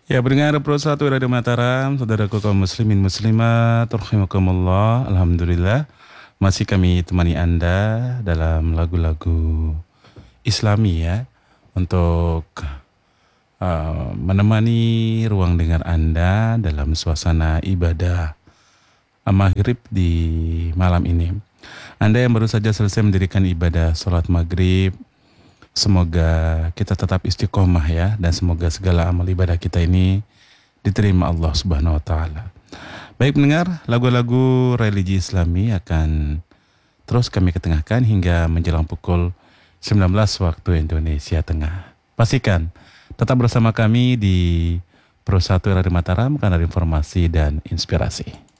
Ya, pendengar Pro 1 Radio Mataram, saudaraku kaum muslimin muslimat, rahimakumullah, alhamdulillah. Masih kami temani Anda dalam lagu-lagu Islami ya, untuk menemani ruang dengar Anda dalam suasana ibadah maghrib di malam ini. Anda yang baru saja selesai mendirikan ibadah sholat maghrib, semoga kita tetap istiqomah ya, dan semoga segala amal ibadah kita ini diterima Allah Subhanahu wa taala. Baik pendengar, lagu-lagu religi Islami akan terus kami ketengahkan hingga menjelang pukul 19 waktu Indonesia Tengah. Pastikan tetap bersama kami di Pro 1 Radio Mataram karena informasi dan inspirasi.